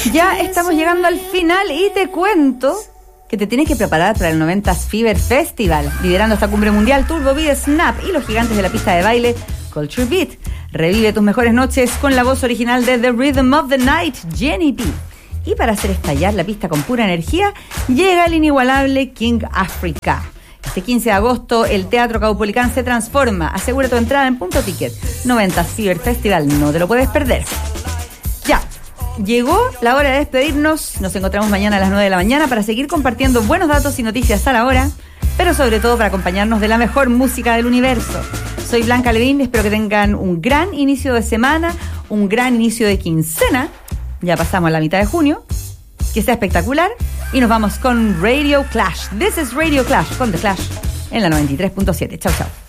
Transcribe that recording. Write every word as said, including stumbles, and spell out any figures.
Ya estamos llegando al final y te cuento que te tienes que preparar para el noventas Fever Festival, liderando esta cumbre mundial Turbo Beat, Snap y los gigantes de la pista de baile Culture Beat. Revive tus mejores noches con la voz original de The Rhythm of the Night, Jenny P. Y para hacer estallar la pista con pura energía, llega el inigualable King Africa. Este quince de agosto, el Teatro Caupolicán se transforma. Asegura tu entrada en Punto Ticket. noventas Fever Festival, no te lo puedes perder. Ya, llegó la hora de despedirnos. Nos encontramos mañana a las nueve de la mañana para seguir compartiendo buenos datos y noticias a la hora, pero sobre todo para acompañarnos de la mejor música del universo. Soy Blanca Levin, espero que tengan un gran inicio de semana, un gran inicio de quincena. Ya pasamos a la mitad de junio. Que sea espectacular. Y nos vamos con Radio Clash. This is Radio Clash con The Clash en la noventa y tres punto siete. Chau, chau.